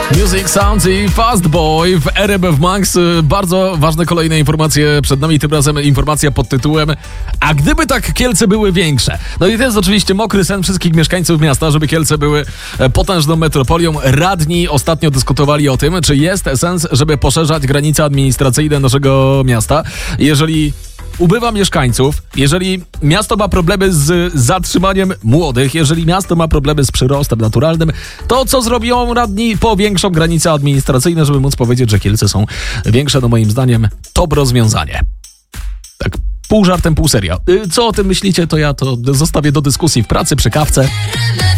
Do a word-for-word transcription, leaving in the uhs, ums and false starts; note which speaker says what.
Speaker 1: Music Sounds i Fast Boy w R M F Max. Bardzo ważne kolejne informacje przed nami, tym razem informacja pod tytułem a gdyby tak Kielce były większe? No i to jest oczywiście mokry sen wszystkich mieszkańców miasta, żeby Kielce były potężną metropolią. Radni ostatnio dyskutowali o tym, czy jest sens, żeby poszerzać granice administracyjne naszego miasta. Jeżeli ubywa mieszkańców, jeżeli miasto ma problemy z zatrzymaniem młodych, jeżeli miasto ma problemy z przyrostem naturalnym, to co zrobią radni? Powiększą granice administracyjne, żeby móc powiedzieć, że Kielce są większe. No moim zdaniem top rozwiązanie. Tak pół żartem, pół serio. Co o tym myślicie, to ja to zostawię do dyskusji w pracy, przy kawce.